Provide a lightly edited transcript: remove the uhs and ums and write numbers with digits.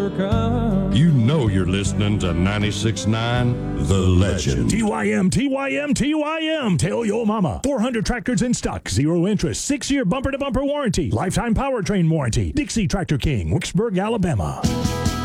You know you're listening to 96.9 The Legend. TYM, TYM, TYM. Tell your mama. 400 tractors in stock, 0 interest, 6-year bumper-to-bumper warranty, lifetime powertrain warranty. Dixie Tractor King, Wicksburg, Alabama.